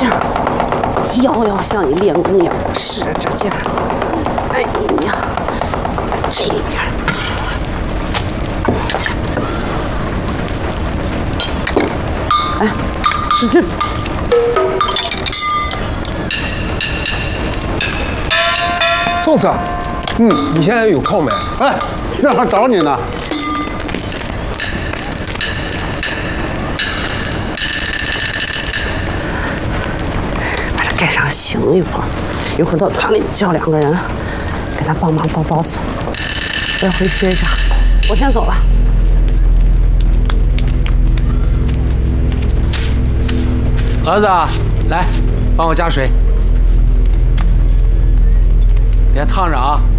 劲儿，腰要像你练功一样使着劲儿。哎呀，这边。哎，使劲。 宋 Sir，你现在有空没？ 哎，让他找你呢。 把这盖上醒一会儿，一会儿到团里叫2个人给他帮忙包包子。我要回去歇一下，我先走了。 儿子，来，帮我加水，别烫着啊。